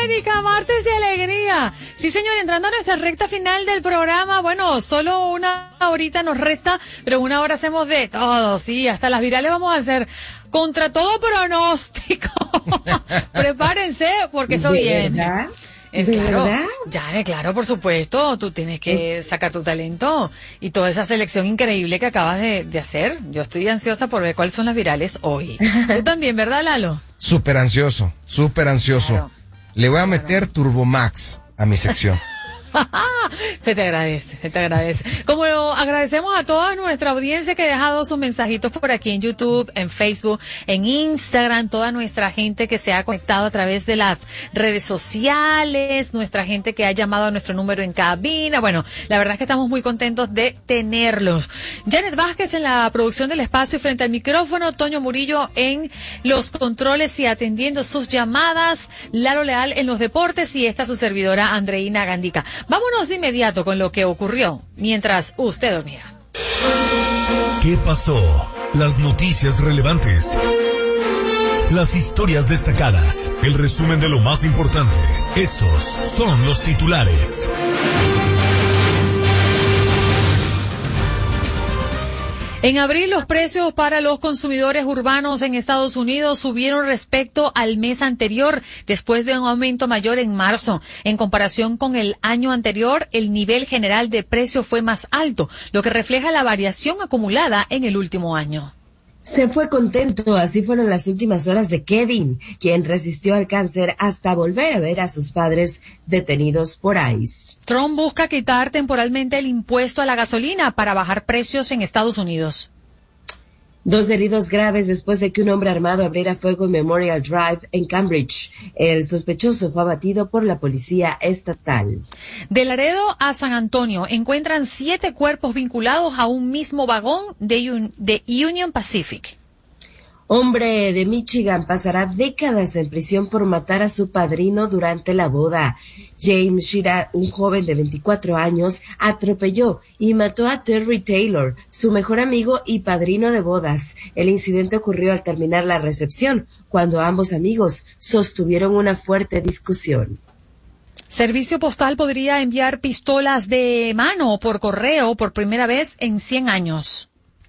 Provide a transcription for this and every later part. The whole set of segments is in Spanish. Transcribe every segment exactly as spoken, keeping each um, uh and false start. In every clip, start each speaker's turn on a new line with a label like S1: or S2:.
S1: Erika, martes de alegría. Sí, señor, entrando a nuestra recta final del programa, bueno, solo una horita nos resta, pero una hora hacemos de todo, sí, hasta las virales vamos a hacer contra todo pronóstico. Prepárense, porque eso viene.
S2: ¿Verdad?
S1: Es
S2: ¿De
S1: claro,
S2: verdad?
S1: ya, claro, por supuesto, tú tienes que sacar tu talento y toda esa selección increíble que acabas de, de hacer. Yo estoy ansiosa por ver cuáles son las virales hoy. Tú también, ¿verdad, Lalo?
S3: Súper ansioso, súper ansioso.
S1: Claro.
S3: Le voy a meter Turbo Max a mi sección.
S1: Se te agradece, se te agradece. Como agradecemos a toda nuestra audiencia que ha dejado sus mensajitos por aquí en YouTube, en Facebook, en Instagram, toda nuestra gente que se ha conectado a través de las redes sociales, nuestra gente que ha llamado a nuestro número en cabina. Bueno, la verdad es que estamos muy contentos de tenerlos. Janet Vázquez en la producción del espacio y frente al micrófono, Toño Murillo en los controles y atendiendo sus llamadas, Lalo Leal en los deportes y esta su servidora Andreina Gandica. Vámonos de inmediato con lo que ocurrió mientras usted dormía.
S4: ¿Qué pasó? Las noticias relevantes. Las historias destacadas. El resumen de lo más importante. Estos son los titulares.
S1: En abril, los precios para los consumidores urbanos en Estados Unidos subieron respecto al mes anterior, después de un aumento mayor en marzo. En comparación con el año anterior, el nivel general de precio fue más alto, lo que refleja la variación acumulada en el último año.
S2: Se fue contento, así fueron las últimas horas de Kevin, quien resistió al cáncer hasta volver a ver a sus padres detenidos por ICE.
S1: Trump busca quitar temporalmente el impuesto a la gasolina para bajar precios en Estados Unidos.
S2: Dos heridos graves después de que un hombre armado abriera fuego en Memorial Drive en Cambridge. El sospechoso fue abatido por la policía estatal.
S1: De Laredo a San Antonio encuentran siete cuerpos vinculados a un mismo vagón de, un, de Union Pacific.
S2: Hombre de Michigan pasará décadas en prisión por matar a su padrino durante la boda. James Sheeran, un joven de veinticuatro años, atropelló y mató a Terry Taylor, su mejor amigo y padrino de bodas. El incidente ocurrió al terminar la recepción, cuando ambos amigos sostuvieron una fuerte discusión.
S1: Servicio Postal podría enviar pistolas de mano por correo por primera vez en cien años.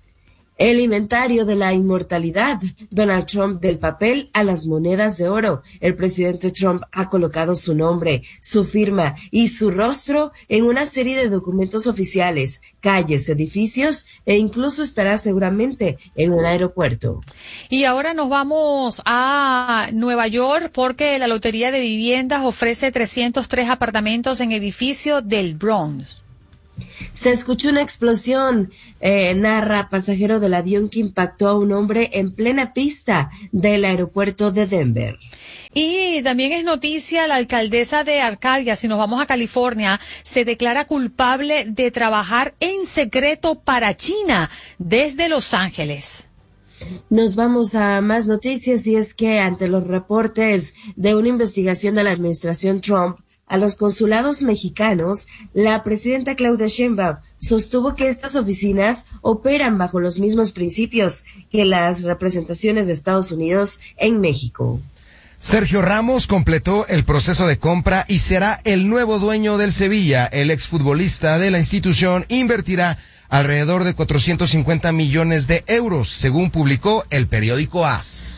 S2: El inventario de la inmortalidad. Donald Trump del papel a las monedas de oro. El presidente Trump ha colocado su nombre, su firma y su rostro en una serie de documentos oficiales, calles, edificios e incluso estará seguramente en un aeropuerto.
S1: Y ahora nos vamos a Nueva York porque la Lotería de Viviendas ofrece trescientos tres apartamentos en edificio del Bronx.
S2: Se escuchó una explosión, eh, narra pasajero del avión que impactó a un hombre en plena pista del aeropuerto de Denver.
S1: Y también es noticia, la alcaldesa de Arcadia, si nos vamos a California, se declara culpable de trabajar en secreto para China desde Los Ángeles.
S2: Nos vamos a más noticias y es que ante los reportes de una investigación de la administración Trump a los consulados mexicanos, la presidenta Claudia Sheinbaum sostuvo que estas oficinas operan bajo los mismos principios que las representaciones de Estados Unidos en México.
S3: Sergio Ramos completó el proceso de compra y será el nuevo dueño del Sevilla. El exfutbolista de la institución invertirá alrededor de cuatrocientos cincuenta millones de euros, según publicó el periódico A S.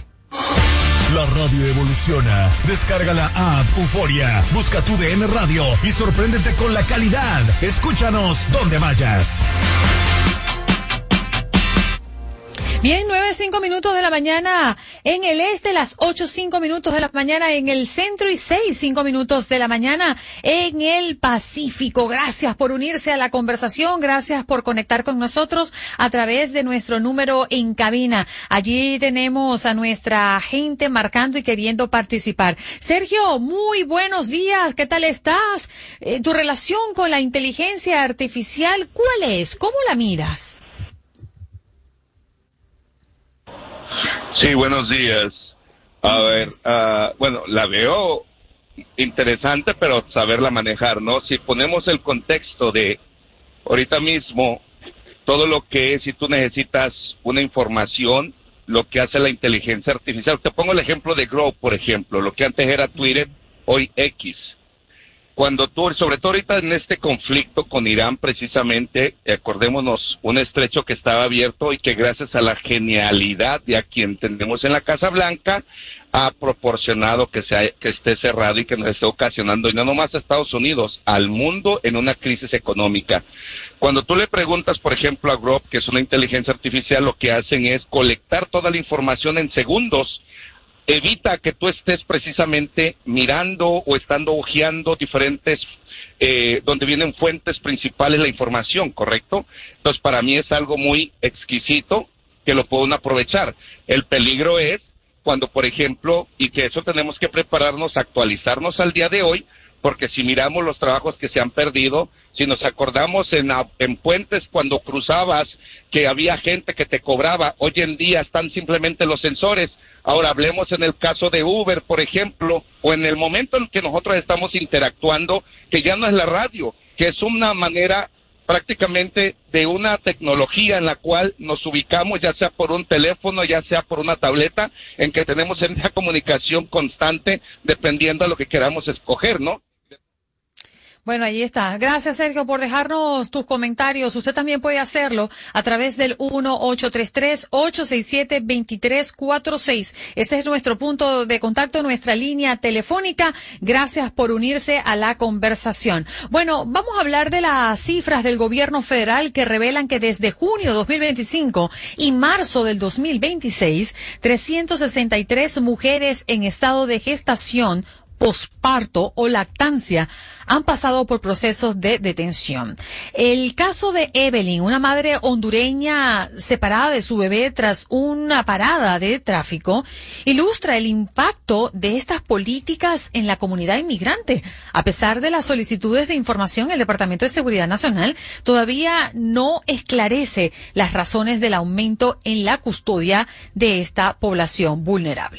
S4: La radio evoluciona. Descarga la app Euforia. Busca tu D N Radio y sorpréndete con la calidad. Escúchanos donde vayas.
S1: Bien, nueve, cinco minutos de la mañana en el este, las ocho, cinco minutos de la mañana en el centro y seis, cinco minutos de la mañana en el Pacífico. Gracias por unirse a la conversación, gracias por conectar con nosotros a través de nuestro número en cabina. Allí tenemos a nuestra gente marcando y queriendo participar. Sergio, muy buenos días, ¿qué tal estás? Eh, tu relación con la inteligencia artificial, ¿cuál es? ¿Cómo la miras?
S5: Sí, buenos días. A ver, uh, bueno, la veo interesante, pero saberla manejar, ¿no? Si ponemos el contexto de ahorita mismo, todo lo que es, si tú necesitas una información, lo que hace la inteligencia artificial. Te pongo el ejemplo de Grow, por ejemplo, lo que antes era Twitter, hoy X. Cuando tú, sobre todo ahorita en este conflicto con Irán precisamente, acordémonos, un estrecho que estaba abierto y que gracias a la genialidad de a quien tenemos en la Casa Blanca, ha proporcionado que, sea, que esté cerrado y que nos esté ocasionando, y no nomás a Estados Unidos, al mundo en una crisis económica. Cuando tú le preguntas, por ejemplo, a Grok, que es una inteligencia artificial, lo que hacen es colectar toda la información en segundos, evita que tú estés precisamente mirando o estando hojeando diferentes, eh, donde vienen fuentes principales la información, ¿correcto? Entonces, para mí es algo muy exquisito que lo pueden aprovechar. El peligro es cuando, por ejemplo, y que eso tenemos que prepararnos, actualizarnos al día de hoy, porque si miramos los trabajos que se han perdido, si nos acordamos en, en puentes cuando cruzabas que había gente que te cobraba, hoy en día están simplemente los sensores. Ahora hablemos en el caso de Uber, por ejemplo, o en el momento en que nosotros estamos interactuando, que ya no es la radio, que es una manera prácticamente de una tecnología en la cual nos ubicamos, ya sea por un teléfono, ya sea por una tableta, en que tenemos esa comunicación constante dependiendo de lo que queramos escoger, ¿no?
S1: Bueno, ahí está. Gracias, Sergio, por dejarnos tus comentarios. Usted también puede hacerlo a través del uno ocho tres tres, ocho seis siete, dos tres cuatro seis. Ese es nuestro punto de contacto, nuestra línea telefónica. Gracias por unirse a la conversación. Bueno, vamos a hablar de las cifras del gobierno federal que revelan que desde junio de dos mil veinticinco y marzo del dos mil veintiséis, trescientas sesenta y tres mujeres en estado de gestación, posparto o lactancia han pasado por procesos de detención. El caso de Evelyn, una madre hondureña separada de su bebé tras una parada de tráfico, ilustra el impacto de estas políticas en la comunidad inmigrante. A pesar de las solicitudes de información, el Departamento de Seguridad Nacional todavía no esclarece las razones del aumento en la custodia de esta población vulnerable.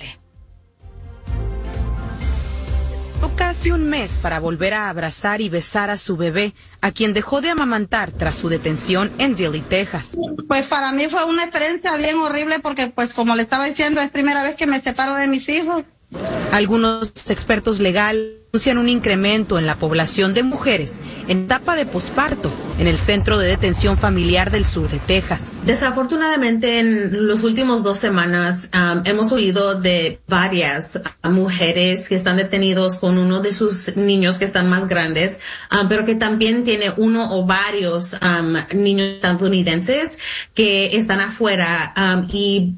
S6: Casi un mes para volver a abrazar y besar a su bebé, a quien dejó de amamantar tras su detención en Dilley, Texas.
S7: Pues para mí fue una experiencia bien horrible porque, pues como le estaba diciendo, es primera vez que me separo de mis hijos.
S6: Algunos expertos legales anuncian un incremento en la población de mujeres en etapa de posparto en el Centro de Detención Familiar del sur de Texas.
S8: Desafortunadamente, en los últimos dos semanas um, hemos oído de varias uh, mujeres que están detenidos con uno de sus niños que están más grandes, um, pero que también tiene uno o varios um, niños estadounidenses que están afuera um, y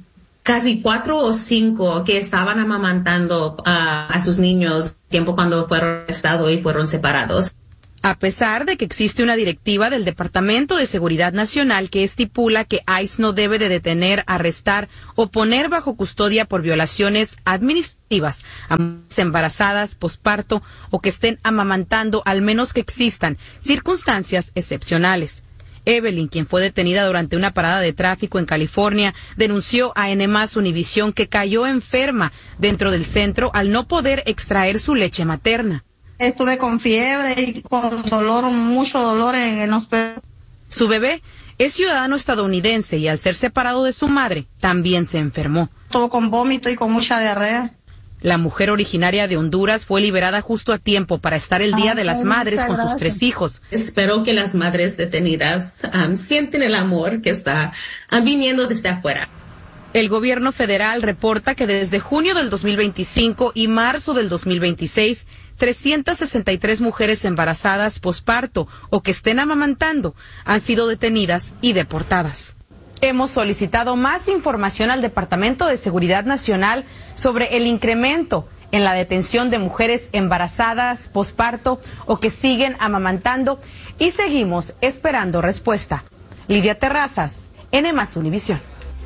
S8: casi cuatro o cinco que estaban amamantando uh, a sus niños tiempo cuando fueron arrestados y fueron separados.
S6: A pesar de que existe una directiva del Departamento de Seguridad Nacional que estipula que ICE no debe de detener, arrestar o poner bajo custodia por violaciones administrativas a mujeres embarazadas, posparto o que estén amamantando, al menos que existan circunstancias excepcionales. Evelyn, quien fue detenida durante una parada de tráfico en California, denunció a N más Univisión que cayó enferma dentro del centro al no poder extraer su leche materna.
S7: Estuve con fiebre y con dolor, mucho dolor en los pelos.
S6: Su bebé es ciudadano estadounidense y al ser separado de su madre, también se enfermó.
S7: Estuvo con vómito y con mucha diarrea.
S6: La mujer originaria de Honduras fue liberada justo a tiempo para estar el Día de las Madres con sus tres hijos.
S8: Espero que las madres detenidas um, sienten el amor que está um, viniendo desde afuera.
S6: El gobierno federal reporta que desde junio del dos mil veinticinco y marzo del dos mil veintiséis, trescientas sesenta y tres mujeres embarazadas posparto o que estén amamantando han sido detenidas y deportadas. Hemos solicitado más información al Departamento de Seguridad Nacional sobre el incremento en la detención de mujeres embarazadas, posparto o que siguen amamantando y seguimos esperando respuesta. Lidia Terrazas, N más Univisión.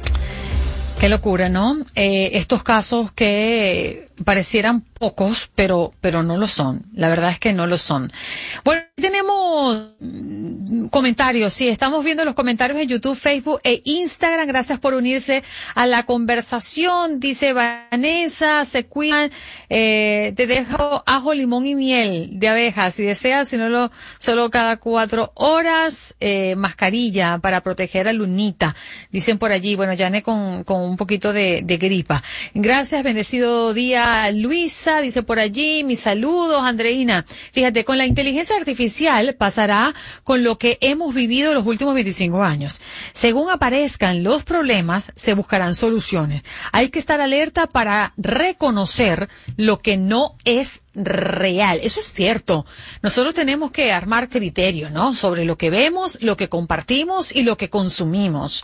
S1: Qué locura, ¿no? Eh, estos casos que parecieran pocos, pero pero no lo son. La verdad es que no lo son. Bueno, tenemos comentarios. Sí, estamos viendo los comentarios en YouTube, Facebook e Instagram. Gracias por unirse a la conversación. Dice Vanessa, se cuidan. Eh, te dejo ajo, limón y miel de abeja, si deseas, si no lo, solo cada cuatro horas. Eh, mascarilla para proteger a Lunita. Dicen por allí, bueno, Yane con, con un poquito de, de gripa. Gracias, bendecido día María Luisa dice por allí, mis saludos, Andreina. Fíjate, con la inteligencia artificial pasará con lo que hemos vivido los últimos veinticinco años. Según aparezcan los problemas, se buscarán soluciones. Hay que estar alerta para reconocer lo que no es real. Eso es cierto. Nosotros tenemos que armar criterios, ¿no? Sobre lo que vemos, lo que compartimos y lo que consumimos.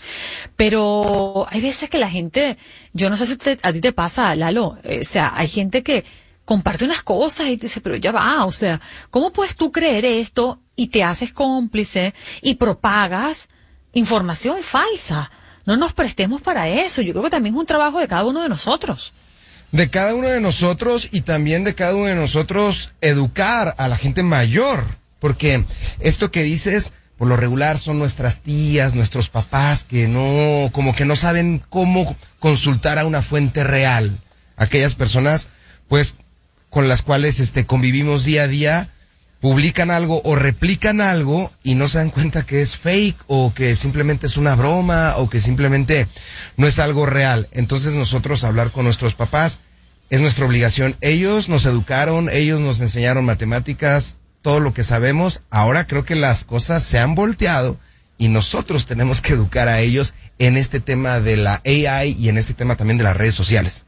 S1: Pero hay veces que la gente, yo no sé si te, a ti te pasa, Lalo, eh, o sea, hay gente que comparte unas cosas y dice, pero ya va, o sea, ¿cómo puedes tú creer esto y te haces cómplice y propagas información falsa? No nos prestemos para eso. Yo creo que también es un trabajo de cada uno de nosotros.
S3: De cada uno de nosotros y también de cada uno de nosotros educar a la gente mayor, porque esto que dices, por lo regular son nuestras tías, nuestros papás que no, como que no saben cómo consultar a una fuente real. Aquellas personas, pues, con las cuales este convivimos día a día, publican algo o replican algo y no se dan cuenta que es fake o que simplemente es una broma o que simplemente no es algo real. Entonces nosotros hablar con nuestros papás es nuestra obligación. Ellos nos educaron, ellos nos enseñaron matemáticas, todo lo que sabemos. Ahora creo que las cosas se han volteado y nosotros tenemos que educar a ellos en este tema de la A I y en este tema también de las redes sociales.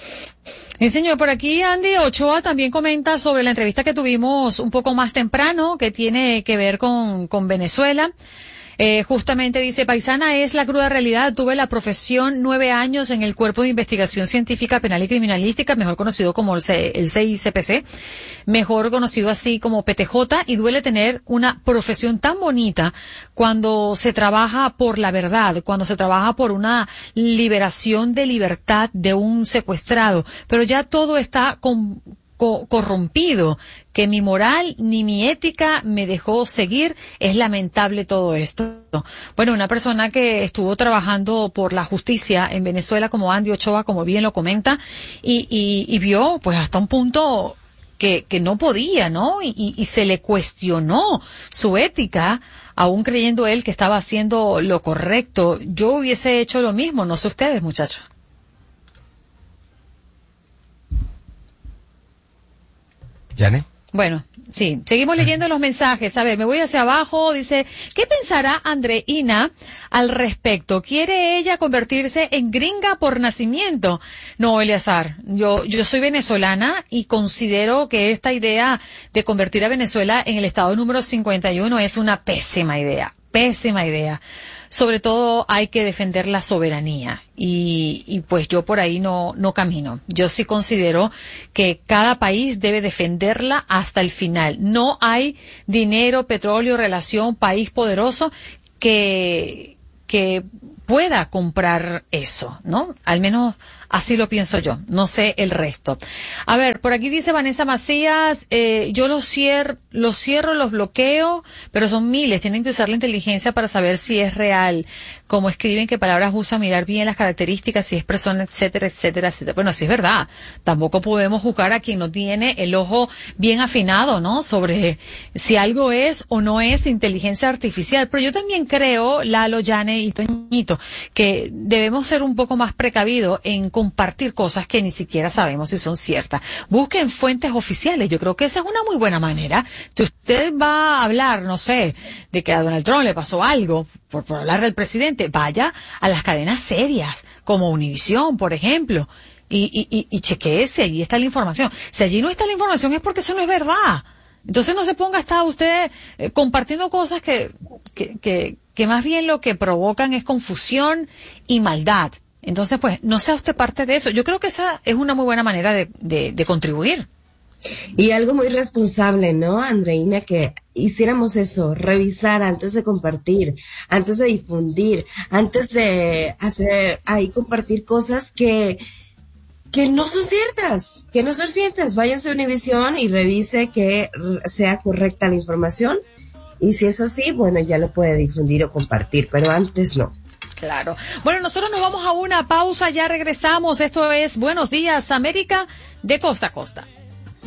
S1: Sí, señor, por aquí Andy Ochoa también comenta sobre la entrevista que tuvimos un poco más temprano, que tiene que ver con, con Venezuela. Eh, justamente dice, paisana, es la cruda realidad. Tuve la profesión nueve años en el Cuerpo de Investigación Científica Penal y Criminalística, mejor conocido como el, C, el C I C P C, mejor conocido así como P T J, y duele tener una profesión tan bonita cuando se trabaja por la verdad, cuando se trabaja por una liberación de libertad de un secuestrado. Pero ya todo está con corrompido, que mi moral ni mi ética me dejó seguir. Es lamentable todo esto. Bueno, una persona que estuvo trabajando por la justicia en Venezuela, como Andy Ochoa, como bien lo comenta, y, y, y vio pues hasta un punto que, que no podía, ¿no? Y, y se le cuestionó su ética, aún creyendo él que estaba haciendo lo correcto. Yo hubiese hecho lo mismo, no sé ustedes, muchachos.
S3: ¿Yane?
S1: Bueno, sí, seguimos leyendo los mensajes. A ver, me voy hacia abajo. Dice, ¿qué pensará Andreina al respecto? ¿Quiere ella convertirse en gringa por nacimiento? No, Eleazar, yo, yo soy venezolana y considero que esta idea de convertir a Venezuela en el estado número cincuenta y uno es una pésima idea, pésima idea. Sobre todo hay que defender la soberanía y, y pues yo por ahí no, no camino. Yo sí considero que cada país debe defenderla hasta el final. No hay dinero, petróleo, relación, país poderoso que, que pueda comprar eso, ¿no? Al menos así lo pienso yo, no sé el resto. A ver, por aquí dice Vanessa Macías, eh, yo los cierro, los cierro, los bloqueo, pero son miles, tienen que usar la inteligencia para saber si es real, como escriben, qué palabras usan, mirar bien las características, si es persona, etcétera, etcétera, etcétera. Bueno, sí es verdad, tampoco podemos juzgar a quien no tiene el ojo bien afinado, ¿no? Sobre si algo es o no es inteligencia artificial, pero yo también creo, Lalo, Yane y Toñito, que debemos ser un poco más precavidos en compartir cosas que ni siquiera sabemos si son ciertas. Busquen fuentes oficiales. Yo creo que esa es una muy buena manera. Si usted va a hablar, no sé, de que a Donald Trump le pasó algo, por, por hablar del presidente, vaya a las cadenas serias, como Univisión, por ejemplo, y, y, y, y chequee si allí está la información. Si allí no está la información es porque eso no es verdad. Entonces no se ponga a estar usted eh, compartiendo cosas que, que, que, que más bien lo que provocan es confusión y maldad. Entonces, pues, no sea usted parte de eso. Yo creo que esa es una muy buena manera de, de, de contribuir.
S2: Y algo muy responsable, ¿no, Andreina? Que hiciéramos eso, revisar antes de compartir, antes de difundir, antes de hacer ahí compartir cosas que, que no son ciertas, que no son ciertas. Váyanse a Univisión y revise que sea correcta la información. Y si es así, bueno, ya lo puede difundir o compartir, pero antes no.
S1: Claro. Bueno, nosotros nos vamos a una pausa, ya regresamos. Esto es Buenos Días, América, de costa a costa.